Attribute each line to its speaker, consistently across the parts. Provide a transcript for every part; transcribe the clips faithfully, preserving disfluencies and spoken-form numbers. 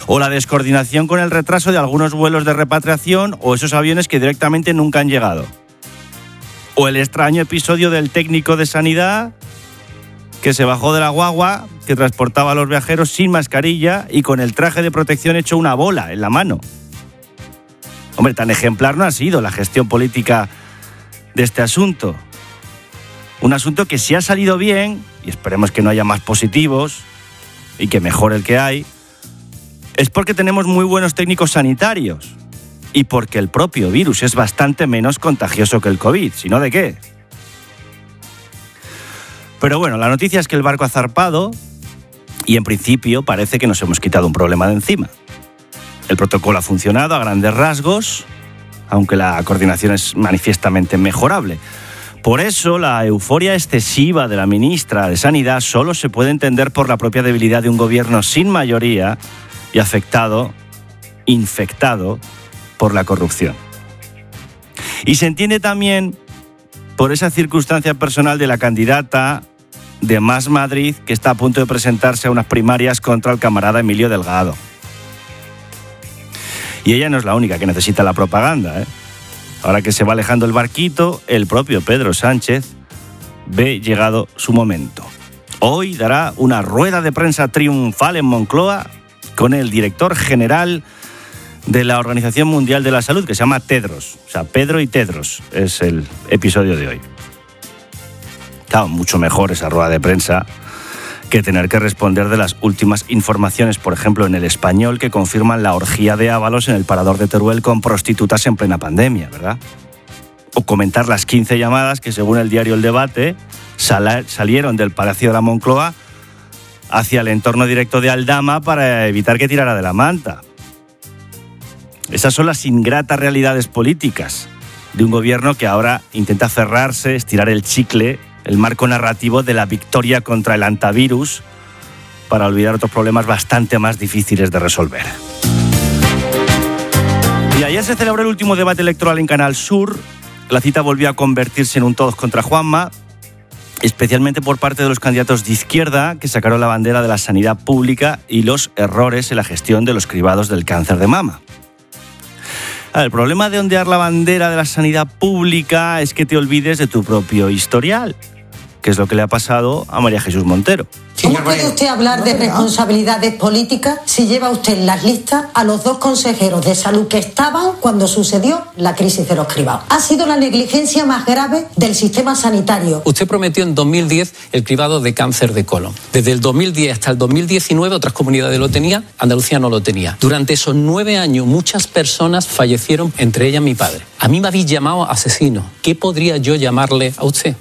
Speaker 1: o la descoordinación con el retraso de algunos vuelos de repatriación o esos aviones que directamente nunca han llegado, o el extraño episodio del técnico de sanidad que se bajó de la guagua que transportaba a los viajeros sin mascarilla y con el traje de protección hecho una bola en la mano. Hombre, tan ejemplar no ha sido la gestión política de este asunto. Un asunto que si ha salido bien, y esperemos que no haya más positivos y que mejore el que hay, es porque tenemos muy buenos técnicos sanitarios y porque el propio virus es bastante menos contagioso que el COVID, si no, ¿de qué? Pero bueno, la noticia es que el barco ha zarpado y en principio parece que nos hemos quitado un problema de encima. El protocolo ha funcionado a grandes rasgos, aunque la coordinación es manifiestamente mejorable. Por eso, la euforia excesiva de la ministra de Sanidad solo se puede entender por la propia debilidad de un gobierno sin mayoría y afectado, infectado por la corrupción. Y se entiende también por esa circunstancia personal de la candidata de Más Madrid que está a punto de presentarse a unas primarias contra el camarada Emilio Delgado. Y ella no es la única que necesita la propaganda, ¿eh? Ahora que se va alejando el barquito, el propio Pedro Sánchez ve llegado su momento. Hoy dará una rueda de prensa triunfal en Moncloa con el director general de la Organización Mundial de la Salud, que se llama Tedros. O sea, Pedro y Tedros es el episodio de hoy. Claro, mucho mejor esa rueda de prensa que tener que responder de las últimas informaciones, por ejemplo, en El Español, que confirman la orgía de Ábalos en el Parador de Teruel con prostitutas en plena pandemia, ¿verdad? O comentar las quince llamadas que, según el diario El Debate, sal- salieron del Palacio de la Moncloa hacia el entorno directo de Aldama para evitar que tirara de la manta. Esas son las ingratas realidades políticas de un gobierno que ahora intenta cerrarse, estirar el chicle, el marco narrativo de la victoria contra el antivirus para olvidar otros problemas bastante más difíciles de resolver. Y ayer se celebró el último debate electoral en Canal Sur. La cita volvió a convertirse en un todos contra Juanma, especialmente por parte de los candidatos de izquierda que sacaron la bandera de la sanidad pública y los errores en la gestión de los cribados del cáncer de mama. El problema de ondear la bandera de la sanidad pública es que te olvides de tu propio historial, que es lo que le ha pasado a María Jesús Montero.
Speaker 2: ¿Cómo puede usted hablar de responsabilidades políticas si lleva usted en las listas a los dos consejeros de salud que estaban cuando sucedió la crisis de los cribados? Ha sido la negligencia más grave del sistema sanitario.
Speaker 3: Usted prometió en dos mil diez el cribado de cáncer de colon. Desde el dos mil diez hasta el dos mil diecinueve otras comunidades lo tenían, Andalucía no lo tenía. Durante esos nueve años muchas personas fallecieron, entre ellas mi padre. A mí me habéis llamado asesino. ¿Qué podría yo llamarle a usted?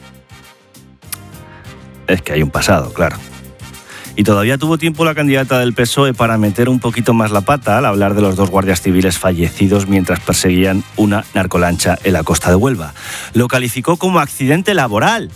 Speaker 1: Es que hay un pasado, claro. Y todavía tuvo tiempo la candidata del P S O E para meter un poquito más la pata al hablar de los dos guardias civiles fallecidos mientras perseguían una narcolancha en la costa de Huelva. Lo calificó como accidente laboral.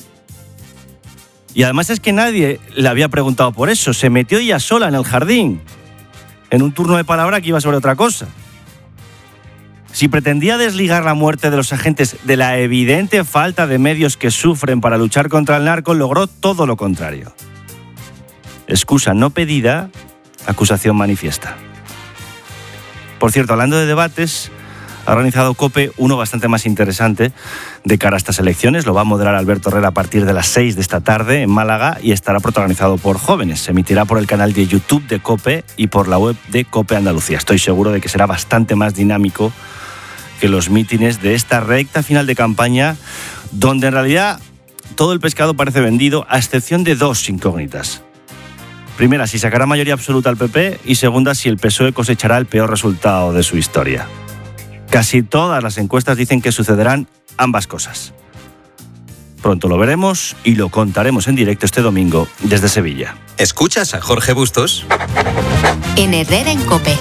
Speaker 1: Y además es que nadie le había preguntado por eso. Se metió ella sola en el jardín, en un turno de palabra que iba sobre otra cosa. Si pretendía desligar la muerte de los agentes de la evidente falta de medios que sufren para luchar contra el narco, logró todo lo contrario. Excusa no pedida, acusación manifiesta. Por cierto, hablando de debates, ha organizado COPE uno bastante más interesante de cara a estas elecciones. Lo va a moderar Alberto Herrera a partir de las seis de esta tarde en Málaga y estará protagonizado por jóvenes. Se emitirá por el canal de YouTube de COPE y por la web de COPE Andalucía. Estoy seguro de que será bastante más dinámico que los mítines de esta recta final de campaña, donde en realidad todo el pescado parece vendido, a excepción de dos incógnitas. Primera, si sacará mayoría absoluta al P P, y segunda, si el P S O E cosechará el peor resultado de su historia. Casi todas las encuestas dicen que sucederán ambas cosas. Pronto lo veremos y lo contaremos en directo este domingo desde Sevilla.
Speaker 4: ¿Escuchas a Jorge Bustos?
Speaker 5: En Herrera en COPE.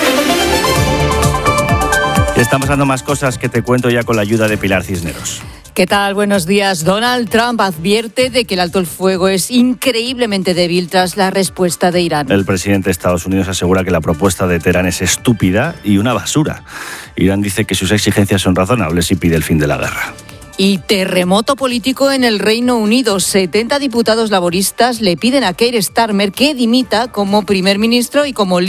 Speaker 1: Están pasando más cosas que te cuento ya con la ayuda de Pilar Cisneros.
Speaker 6: ¿Qué tal? Buenos días. Donald Trump advierte de que el alto el fuego es increíblemente débil tras la respuesta de Irán.
Speaker 1: El presidente de Estados Unidos asegura que la propuesta de Teherán es estúpida y una basura. Irán dice que sus exigencias son razonables y pide el fin de la guerra.
Speaker 6: Y terremoto político en el Reino Unido. setenta diputados laboristas le piden a Keir Starmer que dimita como primer ministro y como